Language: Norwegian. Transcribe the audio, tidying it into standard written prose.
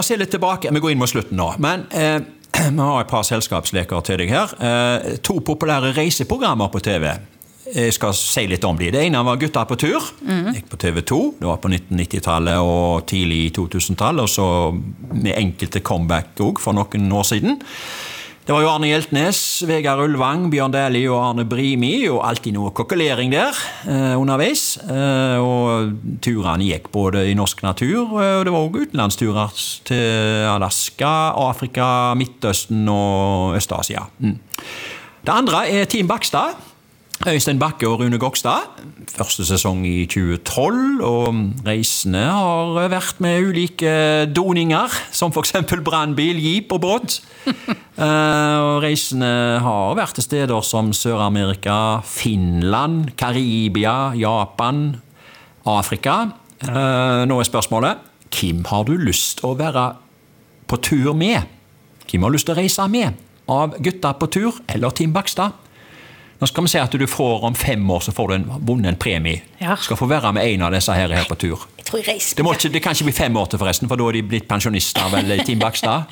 Se litt tilbake, vi går inn mot slutten nå, men vi har et par selskapsleker til deg her. 2 populære reiseprogrammer på TV. Jeg skal si litt om de. Det ene var Gutta på tur, gikk på TV2, det var på 1990-tallet og tidlig 2000-tallet, og så med enkelte comeback også for noen år siden. Det var jo Arne Hjeltnes, Vegard Ulvang, Bjørn Dæhlie og Arne Brimi, og alltid noe kokkelering der underveis. Og turene gikk både i norsk natur, og det var også utenlandsturer til Alaska, Afrika, Midtøsten og Øst-Asia. Det andre er Team Bakstad. Øystein Bakke og Rune Gokstad. Første sesong i 2012, og reisene har vært med ulike doninger, som for eksempel brandbil, jeep og båt. Og reisene har vært til steder som Sør-Amerika, Finland, Karibia, Japan, Afrika. Nå er spørsmålet, hvem har du lyst å være på tur med? Hvem har lyst å reise med? Av Gutta på tur eller Team Bakstad? Nå skal vi se at du får om 5 år, så får du vunnet en premie. Ja. Skal få være med en av disse her på tur. Jeg tror jeg reiser. Det kan ikke bli 5 år til forresten, for da er de blitt pensjonister vel i Team Bakstad.